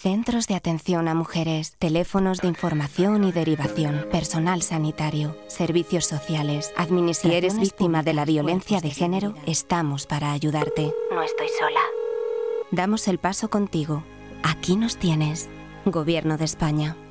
Centros de atención a mujeres, teléfonos de información y derivación, personal sanitario, servicios sociales, administraciones. Si eres víctima de la violencia de género, estamos para ayudarte. No estoy sola. Damos el paso contigo. Aquí nos tienes. Gobierno de España.